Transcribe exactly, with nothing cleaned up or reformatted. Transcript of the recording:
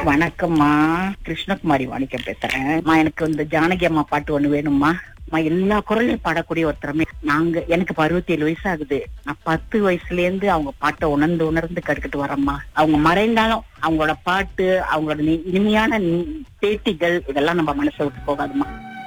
வணக்கம்மா, கிருஷ்ணகுமாரி வாணிக்க பேசுறேன். அம்மா, எனக்கு இந்த ஜானகி அம்மா பாட்டு ஒண்ணு வேணும்மா. அம்மா, எல்லா குரலையும் பாடக்கூடிய ஒருத்தரமே. நாங்க எனக்கு அறுபத்தி ஏழு வயசு ஆகுது. நான் பத்து வயசுல இருந்து அவங்க பாட்டை உணர்ந்து உணர்ந்து கற்றுக்கிட்டு வரேம்மா. அவங்க மறைந்தாலும் அவங்களோட பாட்டு, அவங்களோட நி- இனிமையான நி- பேட்டிகள் இதெல்லாம் நம்ம மனசை விட்டு போகாதுமா.